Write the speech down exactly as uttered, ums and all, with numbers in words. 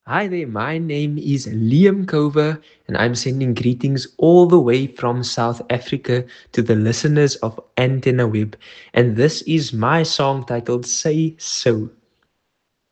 Hi there, my name is Liam Cover, and I'm sending greetings all the way from South Africa to the listeners of Antenna Web. And this is my song titled Say So.